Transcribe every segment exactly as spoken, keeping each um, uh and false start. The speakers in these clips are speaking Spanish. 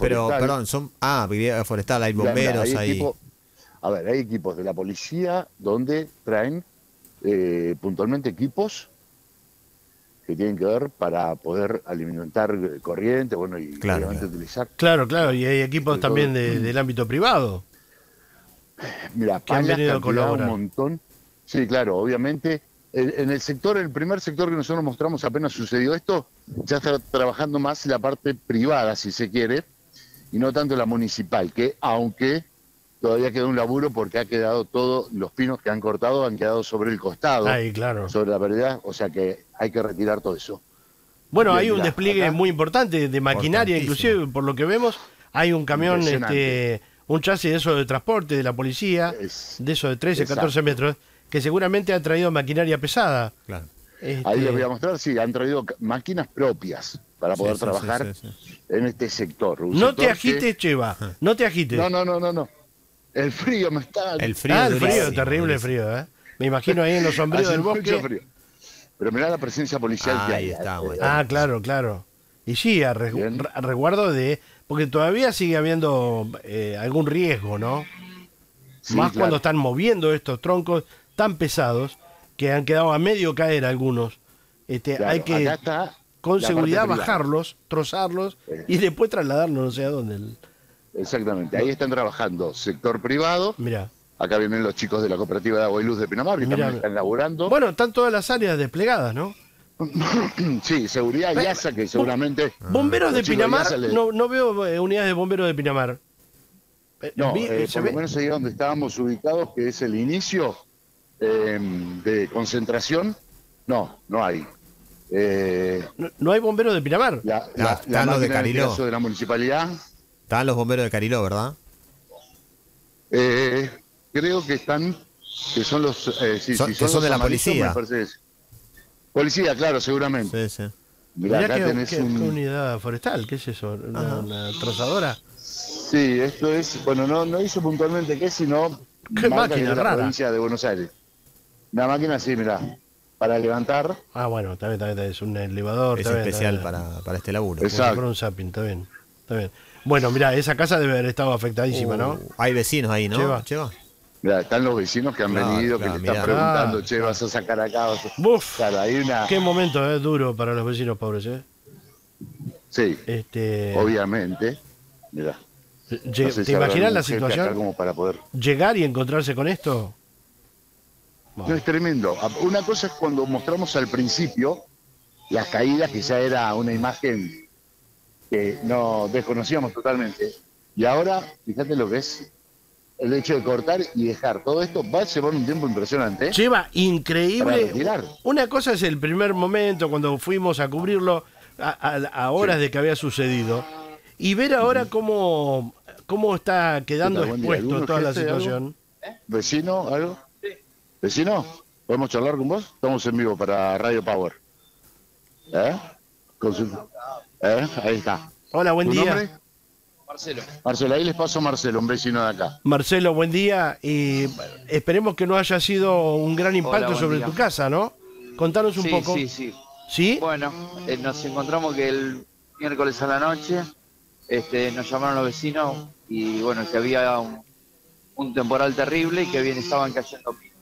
pero, forestal. perdón, son... Ah, brigada forestal, hay bomberos, Hay hay... equipo- a ver, hay equipos de la policía donde traen eh, puntualmente equipos que tienen que ver para poder alimentar corriente, bueno, y Claro, obviamente claro. utilizar. Claro, claro, y hay equipos Sobre también todo- de- del ámbito privado. Mira, que han palas, venido a cantidad, un colaborar. montón. Sí, claro, obviamente. En, en el sector, el primer sector que nosotros mostramos apenas sucedió esto, ya está trabajando más la parte privada, si se quiere, y no tanto la municipal, que aunque todavía queda un laburo porque ha quedado todo, los pinos que han cortado han quedado sobre el costado, Ahí, claro. sobre la vereda, o sea que hay que retirar todo eso. Bueno, Bien, hay un mirá, despliegue acá- muy importante de maquinaria, Importantísimo. inclusive por lo que vemos, hay un camión, Impresionante. este, un chasis de eso de transporte de la policía, Es- de eso de trece, exacto. catorce metros, que seguramente ha traído maquinaria pesada. Claro. Este, Ahí les voy a mostrar, sí, han traído ca- máquinas propias para Sí, poder sí, sí, trabajar sí, sí. en este sector. Un no sector te que- agites, Cheva, no te agites. No, no, no, no, no. El frío me está... El frío ah, el durísimo, frío, terrible durísimo. frío, ¿eh? Me imagino ahí en los sombríos Hace del mucho bosque. frío. Pero mirá la presencia policial Ah, que ahí hay. está, eh, bueno. Ah, claro, claro. Y sí, a, res- Bien. a resguardo de... Porque todavía sigue habiendo eh, algún riesgo, ¿no? sí, Más claro. cuando están moviendo estos troncos tan pesados que han quedado a medio caer algunos. Este, Claro, hay que acá está con la seguridad parte privada. bajarlos, trozarlos Eh. y después trasladarlos no sé a dónde. El- Exactamente, ahí están trabajando sector privado. Mirá. Acá vienen los chicos de la cooperativa de Agua y Luz de Pinamar, que Mirá. también están laburando. Bueno, están todas las áreas desplegadas, ¿no? Sí, seguridad y ASA, que seguramente... Bomberos los de chicos de Pinamar, ASA le- no, no veo eh, unidades de bomberos de Pinamar. Eh, No, vi- eh, ¿se por lo ve? menos ahí donde estábamos ubicados, que es el inicio eh, de concentración, no, no hay. Eh, no, no hay bomberos de Pinamar. la, Ah, la, están la los de máquina en este Cariló. caso de la municipalidad, Estaban los bomberos de Cariló, ¿verdad? eh, creo que están, que son los, eh, sí, Son- sí, que son los de la amarillos, policía. me parece que es. Policía, claro, seguramente. Sí, sí. Mirá, Mirá acá qué, tenés qué- un... qué unidad forestal, ¿qué es eso? ¿Una, una trozadora? Sí, esto es, bueno, no, no dice puntualmente qué, sino Qué marca máquina que es la rara. provincia de Buenos Aires. Una máquina así, mirá, para levantar. Ah, bueno, también, también, también, es un elevador. Es está bien, especial está bien. para, para este laburo. Como si Exacto. fuera un zapping, está bien, está bien. Bueno, mira, esa casa debe haber estado afectadísima, ¿no? Uh, hay vecinos ahí, ¿no? Cheva. Cheva. Mirá, están los vecinos que han Claro, venido, claro, que le están mirá. preguntando, Ah. che, vas a sacar acá. Vas a-". Uf, Claro, hay una. qué momento es duro para los vecinos pobres, ¿eh? Sí, Este, obviamente. Mirá. lle- no sé ¿Te si habrá imaginas algún la jefe acá situación? como para poder. Llegar y encontrarse con esto. No, es tremendo. Una cosa es cuando mostramos al principio las caídas, que ya era una imagen que no desconocíamos totalmente. Y ahora, fíjate lo que es el hecho de cortar y dejar. Todo esto va a llevar un tiempo impresionante. ¿eh? Lleva Para increíble. retirar. Una cosa es el primer momento cuando fuimos a cubrirlo a, a- a horas de que había sucedido y ver ahora cómo, cómo está quedando ¿Qué tal? Buen día. expuesto ¿Algún toda la jefe, algo? situación. ¿Vecino, algo? ¿Vecino? ¿Podemos charlar con vos? Estamos en vivo para Radio Power. ¿Eh? Consulta. ¿Eh? Ahí está. Hola, buen ¿Tu día. nombre? Marcelo. Marcelo, ahí les paso a Marcelo, un vecino de acá. Marcelo, buen día y esperemos que no haya sido un gran impacto buen sobre día. tu casa, ¿no? Contanos un Sí, poco. sí, sí. ¿Sí? Bueno, eh, nos encontramos que el miércoles a la noche este, nos llamaron los vecinos y bueno, que había un, un temporal terrible y que bien estaban cayendo pinos.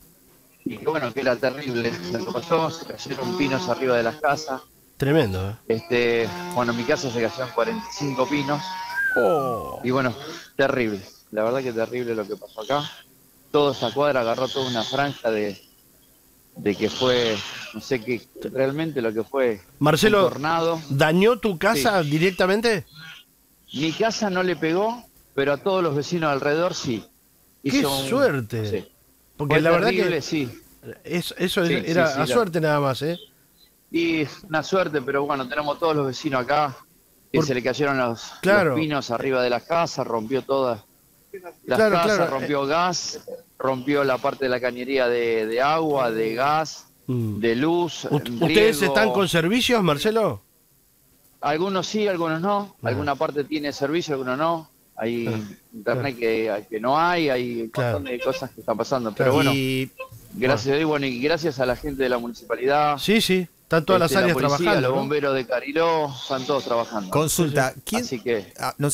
Y que bueno, que era terrible lo que pasó, se cayeron pinos arriba de las casas. Tremendo, ¿eh? Este, bueno, en mi casa se cayeron cuarenta y cinco pinos Oh, y bueno, terrible. La verdad que terrible lo que pasó acá. Toda esta cuadra agarró toda una franja de, de que fue, no sé qué, realmente lo que fue Marcelo, un tornado. ¿dañó tu casa directamente? Mi casa no le pegó, pero a todos los vecinos alrededor sí. ¡Qué Hizo un- suerte! Sí. Porque Fue la verdad terrible, que sí. es- eso Sí, era sí, sí, a la- suerte nada más, ¿eh? Y es una suerte, pero bueno, tenemos todos los vecinos acá, que Por- se le cayeron los, Claro. los pinos arriba de las casas, rompió todas las Claro, casas, claro. rompió gas, rompió la parte de la cañería de, de agua, de gas, Mm. de luz. U- riego. ¿Ustedes están con servicios, Marcelo? Algunos sí, algunos no. Ah. Alguna parte tiene servicio, algunos no. Hay Ah, internet que, que no hay, hay un Claro. montón de cosas que están pasando. Pero bueno, Y gracias a Dios, bueno, y gracias a la gente de la municipalidad. Sí, sí, están todas este, las áreas la policía, trabajando, los ¿no? bomberos de Cariló, están todos trabajando. consulta, ¿quién, Así que ah, no